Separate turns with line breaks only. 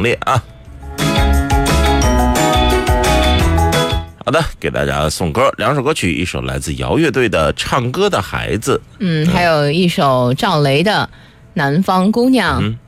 烈啊。好的，给大家送歌，2首歌曲，一首来自摇乐队的《唱歌的孩子》，
还有一首赵雷的《南方姑娘》。